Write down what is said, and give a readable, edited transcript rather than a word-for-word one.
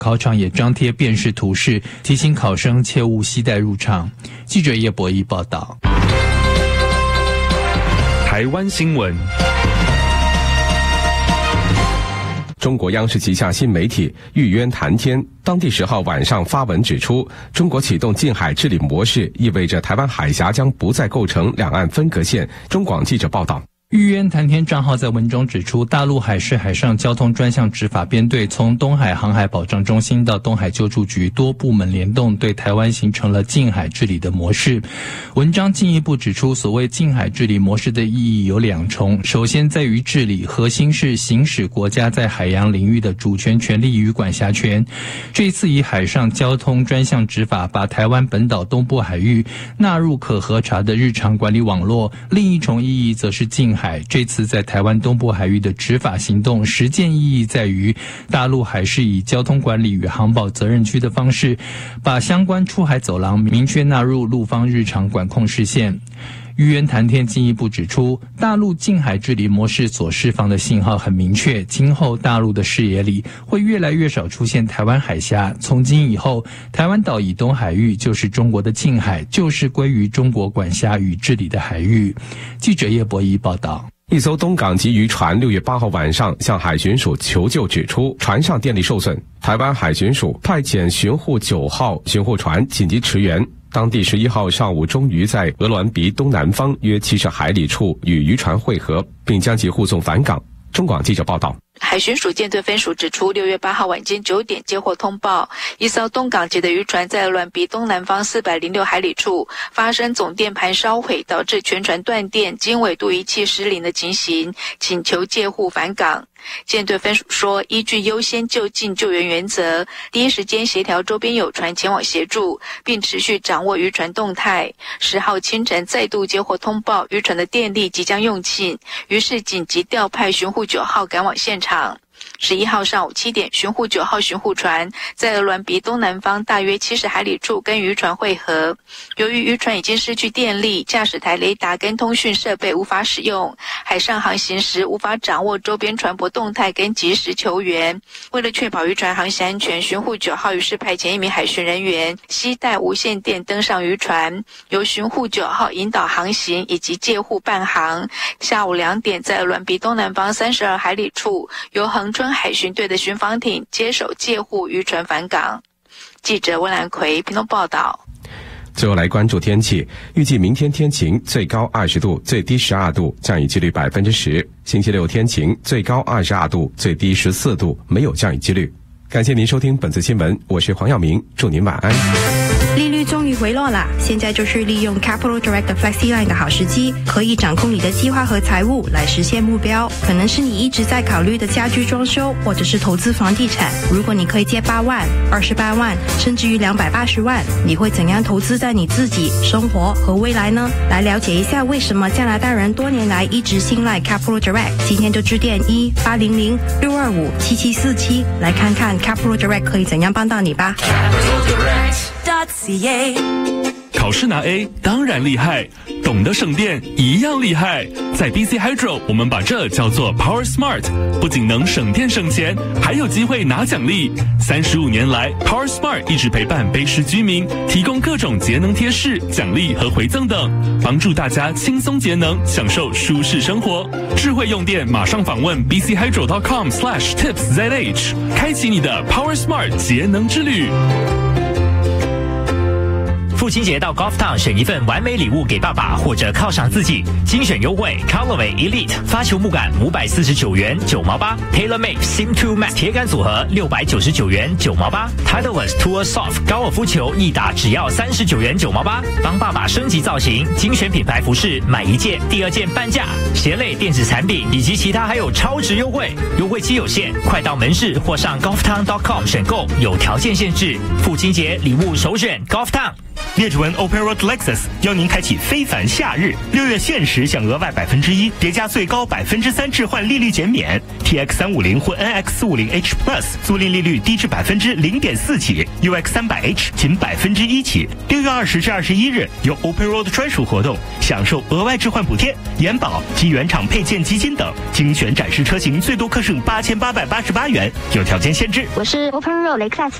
考场也张贴辨识图示，提醒考生切勿携带入场。记者叶博弈报道。 台湾新闻。 中国央视旗下新媒体玉渊谈天当地10号晚上发文指出，中国启动近海治理模式意味着台湾海峡将不再构成两岸分隔线。中广记者报道。 玉渊谈天账号在文中指出，大陆海事海上交通专项执法编队从东海航海保障中心到东海救助局多部门联动，对台湾形成了近海治理的模式。文章进一步指出，所谓近海治理模式的意义有2重，首先在于治理，核心是行使国家在海洋领域的主权权利与管辖权。这一次以海上交通专项执法把台湾本岛东部海域纳入可核查的日常管理网络，另一重意义则是近海。这次在台湾东部海域的执法行动实践意义在于，大陆海事以交通管理与航保责任区的方式，把相关出海走廊明确纳入陆方日常管控视线。玉渊谈天进一步指出，大陆近海治理模式所释放的信号很明确，今后大陆的视野里会越来越少出现台湾海峡，从今以后，台湾岛以东海域就是中国的近海，就是归于中国管辖与治理的海域。记者叶博弈报道。 一艘东港籍渔船6月8号晚上向海巡署求救，指出船上电力受损。台湾海巡署派遣巡护9号巡护船紧急驰援，当地11号上午终于在鹅銮鼻东南方约70海里处与渔船会合，并将其护送返港。中广记者报道。 海巡署舰队分署指出，6月8号晚间9点接获通报，一艘东港籍的渔船在鹅銮鼻东南方406海里处发生总电盘烧毁，导致全船断电、经纬度仪器失灵的情形，请求借护返港。舰队分署说，依据优先就近救援原则，第一时间协调周边有船前往协助，并持续掌握渔船动态。10号清晨再度接获通报，渔船的电力即将用尽，于是紧急调派巡护9号赶往现场。11号上午7点，巡护9号巡护船在鹅銮鼻东南方大约70海里处跟渔船会合。由于渔船已经失去电力，驾驶台雷达跟通讯设备无法使用，海上航行时无法掌握周边船舶动态跟及时求援。为了确保渔船航行安全，巡护9号于是派遣1名海巡人员携带无线电登上渔船，由巡护9号引导航行以及借护伴航。下午2点，在鹅銮鼻东南方32海里处，由恒春海巡队的巡防艇接手借护渔船返港。记者温兰奎屏东报道。 最后来关注天气，预计明天天晴，最高20度，最低12度，降雨几率10%。星期六天晴，最高22度，最低14度，没有降雨几率。感谢您收听本次新闻，我是黄耀明，祝您晚安。 利率终于回落了，现在就是利用 Capital Direct 的 FlexiLine 的好时机，可以掌控你的计划和财务来实现目标。可能是你一直在考虑的家居装修，或者是投资房地产。如果你可以借8万、28万，甚至于280万，你会怎样投资在你自己、生活和未来呢？来了解一下为什么加拿大人多年来一直信赖 Capital Direct， 今天就致电1-800-625-7747来看看 Capital Direct 可以怎样帮到你吧。 考试拿 A 当然厉害，懂得省电一样厉害。在 BC Hydro， 我们把这叫做 Power Smart， 不仅能省电省钱，还有机会拿奖励。35年来 ，Power Smart 一直陪伴卑诗居民，提供各种节能贴士、奖励和回赠等，帮助大家轻松节能，享受舒适生活。智慧用电，马上访问 bchydro.com/tipszh， 开启你的 Power Smart 节能之旅。 父亲节到 Golf Town 选一份完美礼物给爸爸，或者犒赏自己，精选优惠 Callaway Elite 发球木杆549元9毛8 ，TaylorMade Sim2 Max 铁杆组合699元9毛8 ，Titleist Tour Soft 高尔夫球一打只要39元9毛8，帮爸爸升级造型，精选品牌服饰买1件第2件半价，鞋类电子产品以及其他还有超值优惠，优惠期有限，快到门市或上 golftown.com 选购，有条件限制。父亲节礼物首选 Golf Town。 列指纹 Open Road Lexus 邀您开启非凡夏日，6月限时享额外1%，叠加最高3%置换利率减免。TX 350或 NX 450H Plus 租赁利率低至0.4%起，UX 300H 仅1%起。6月20至21日有 Open Road 专属活动，享受额外置换补贴、延保及原厂配件基金等，精选展示车型最多可省8888元，有条件限制。 我是 Open Road 雷克萨斯